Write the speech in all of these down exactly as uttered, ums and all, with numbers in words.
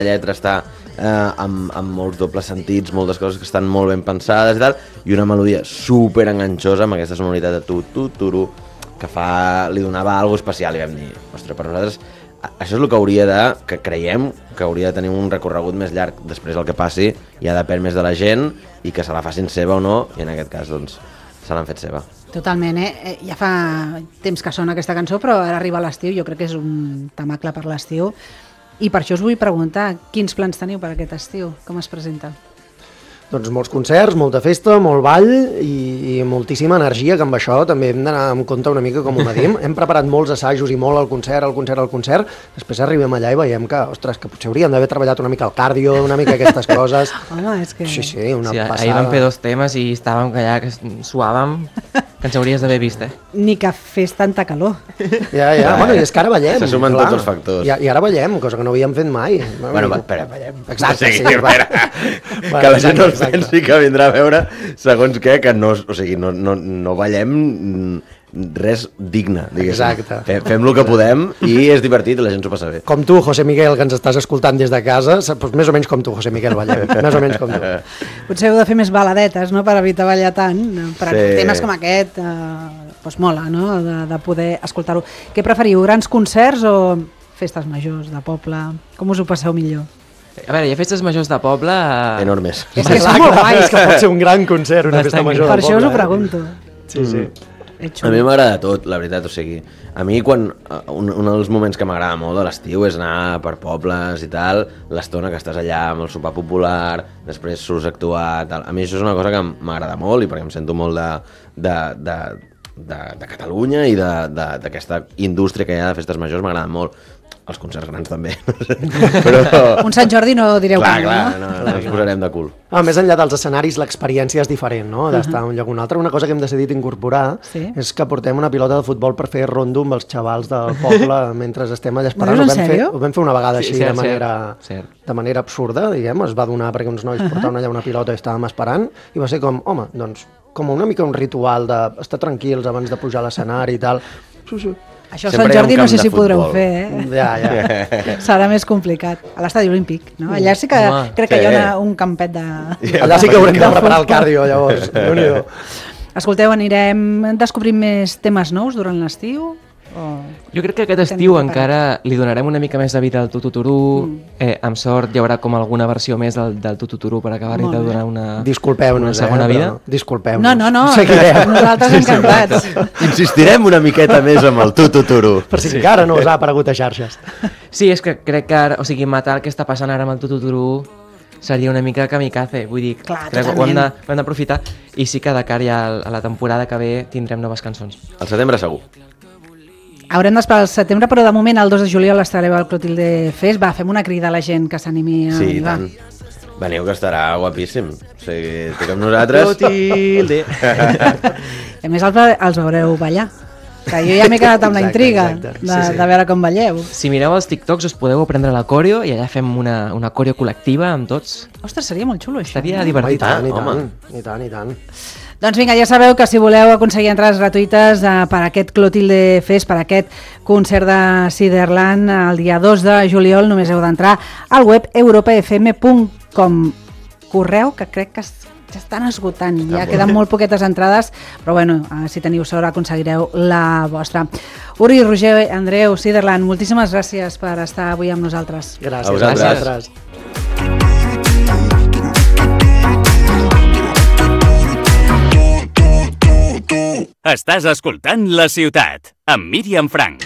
lletra està eh, amb, amb molts dobles sentits, moltes coses que estan molt ben pensades i tal, i una melodia super enganxosa amb aquesta sonoritat de tu, tu, turu, que fa, li donava alguna especial i vam dir, ostres, per nosaltres això és el que hauria de, que creiem que hauria de tenir un recorregut més llarg després del que passi, i ha depèn més de la gent i que se la facin seva o no, i en aquest cas doncs se l'han fet seva. Totalment, eh? Ja fa temps que sona aquesta cançó, però ara arriba l'estiu, jo crec que és un temacle per l'estiu, i per això us vull preguntar, quins plans teniu per aquest estiu? Com es presenta? Doncs molts concerts, molta festa, molt ball i, i moltíssima energia, que amb això també hem d'anar en compte una mica com ho medim. Hem preparat molts assajos i molt al concert, al concert, al concert. Després arribem allà i veiem que, ostres, que potser hauríem d'haver treballat una mica el cardio, una mica aquestes coses. Home, és que... Sí, sí, una sí, passada. Ahir vam fer dos temes i estàvem allà que suàvem, que ens hauries d'haver vist, eh? Ni que fes tanta calor. Ja, ja, bueno, i és que ara ballem. Se sumen clar. tots els factors. I, I ara ballem, cosa que no havíem fet mai. Bueno, va, espera, ballem. Exacte, sí, sí, espera. Va. Que la gent no es pensi que vindrà a veure segons què, que no, o sigui, no, no, no ballem res digne, diguéssim. Exacte. Fem, fem el que podem i és divertit i la gent s'ho passa bé. Com tu, José Miguel, que ens estàs escoltant des de casa, doncs més o menys com tu, José Miguel, ballem. Més o menys com tu. Potser heu de fer més baladetes, no?, per evitar ballar tant. Per Sí. temes com aquest, eh, doncs mola, no?, de, de poder escoltar-ho. Què preferiu, grans concerts o festes majors de poble? Com us ho passeu millor? A veure, hi ha festes majors de poble... Enormes. És que Clar, són molt clar, guais. és que pot ser un gran concert, una Bastant festa major Per del això us ho poble, eh? pregunto. Sí, sí. A mi m'agrada tot, la veritat, o sigui, a mi quan, un, un dels moments que m'agrada molt de l'estiu és anar per pobles i tal, l'estona que estàs allà amb el sopar popular, després surts a actuar, tal. A mi això és una cosa que m'agrada molt i perquè em sento molt de, de, de, de, de Catalunya i d'aquesta indústria que hi ha de festes majors m'agrada molt. Els concerts grans també, no sé. Però... Un Sant Jordi no direu clar, que no, clar, no? no, no ens posarem de cul. Ah, més enllà dels escenaris, l'experiència és diferent, no?, d'estar uh -huh. un lloc o un altre. Una cosa que hem decidit incorporar sí. és que portem una pilota de futbol per fer rondo amb els xavals del poble mentre estem allà esperant. Ho Ho dius en vam, fer, sèrio? ho vam fer una vegada Sí, així, cert, de, manera, cert, cert. de manera absurda, diguem, es va donar perquè uns nois uh -huh. portaven allà una pilota i estàvem esperant, i va ser com, home, doncs, com una mica un ritual d'estar tranquils abans de pujar a l'escenari i tal. Sí, sí. Això a Sempre Sant hi ha un Jordi no camp sé de si podreu futbol. fer, eh? Ja, ja. Serà més complicat. A l'estadi olímpic, no? Allà sí que Home, crec que sí. hi ha una, un campet de... Allà sí que haurem de preparar el cardio, llavors. Déu-n'hi-do. Escolteu, anirem descobrint més temes nous durant l'estiu? O... Jo crec que aquest Tenim estiu preparat. encara li donarem una mica més de vida al Tututuru. Mm. Eh, amb sort hi haurà com alguna versió més del, del Tututuru per acabar-hi Molt de bé. donar una, Disculpeu-nos, una segona eh, vida. però disculpeu-nos. No, no, no, Seguirem. nosaltres encantats. Insistirem una miqueta més amb el tututuru. Per si sí. encara no us ha aparegut a xarxes. Sí, és que crec que ara, o sigui, matar el que està passant ara amb el Tututuru seria una mica kamikaze, vull dir, Clar, crec que ho hem totalment. de- ho hem d'aprofitar i sí que de cara ja a la temporada que ve tindrem noves cançons. Al setembre segur. Haurem d'esperar al setembre, però de moment el dos de juliol estareu al Clotilde Fest. Va, fem una crida a la gent que s'animi a Sí, i arribar. tant. Veniu, que estarà guapíssim. O sigui, estic amb nosaltres. Clotilde. I a més els, els veureu ballar. Que jo ja m'he quedat amb la Exacte, intriga exacte. de, Sí, sí. de veure com balleu. Si mireu els TikToks us podeu aprendre la coreo i allà fem una, una coreo col·lectiva amb tots. Ostres, seria molt xulo això. Estaria Home, I divertit. tant, i Ah, home. tant, i tant, i tant. Doncs vinga, ja sabeu que si voleu aconseguir entrades gratuïtes eh, per aquest Clotilde Fest, per aquest concert de Ciderland el dia dos de juliol, només heu d'entrar al web europa f m punt com. Correu, que crec que es, ja estan esgotant, ja queden molt poquetes entrades, però bueno, eh, si teniu sort aconseguireu la vostra. Uri, Roger, Andreu, Ciderland, moltíssimes gràcies per estar avui amb nosaltres. Gràcies A a vosaltres. vosaltres. Estàs escoltant La Ciutat, amb Míriam Frank.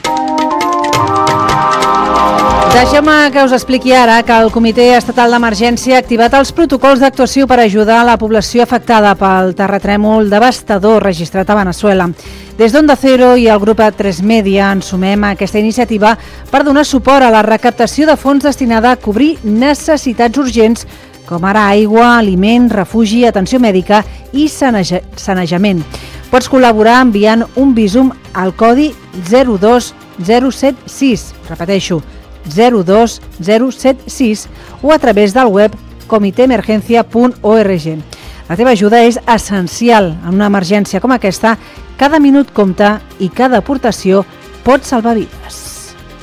Deixeu-me que us expliqui ara que el Comitè Estatal d'Emergència ha activat els protocols d'actuació per ajudar a la població afectada pel terratrèmol devastador registrat a Veneçuela. Des d'Onda Cero i el grup A tres Media ens sumem a aquesta iniciativa per donar suport a la recaptació de fons destinada a cobrir necessitats urgents com ara aigua, aliment, refugi, atenció mèdica i saneja- sanejament. Pots col·laborar enviant un visum al codi zero dos zero set sis, repeteixo, zero dos zero set sis o a través del web comiteemergencia punt org. La teva ajuda és essencial en una emergència com aquesta. Cada minut compta i cada aportació pot salvar vides.